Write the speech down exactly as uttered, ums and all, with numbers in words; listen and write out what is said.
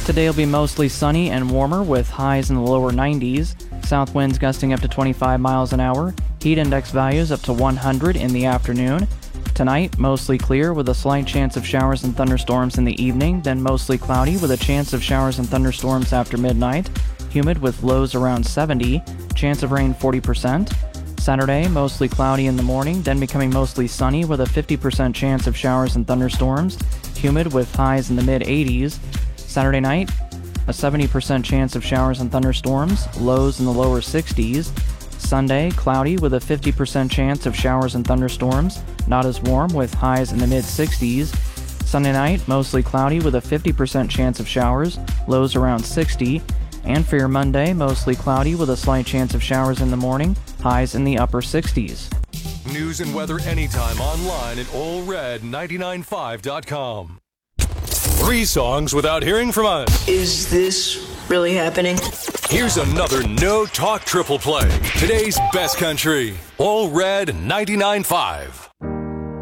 Today will be mostly sunny and warmer with highs in the lower nineties. South winds gusting up to twenty-five miles an hour. Heat index values up to one hundred in the afternoon. Tonight, mostly clear with a slight chance of showers and thunderstorms in the evening, then mostly cloudy with a chance of showers and thunderstorms after midnight. Humid with lows around seventy. Chance of rain forty percent. Saturday, mostly cloudy in the morning, then becoming mostly sunny with a fifty percent chance of showers and thunderstorms. Humid with highs in the mid eighties. Saturday night, a seventy percent chance of showers and thunderstorms, lows in the lower sixties. Sunday, cloudy with a fifty percent chance of showers and thunderstorms, not as warm with highs in the mid sixties. Sunday night, mostly cloudy with a fifty percent chance of showers, lows around sixty. And for your Monday, mostly cloudy with a slight chance of showers in the morning, highs in the upper sixties. News and weather anytime online at Ole Red ninety-nine point five dot com. Three songs without hearing from us. Is this really happening? Here's another no talk triple play. Today's best country. Ole Red ninety-nine point five.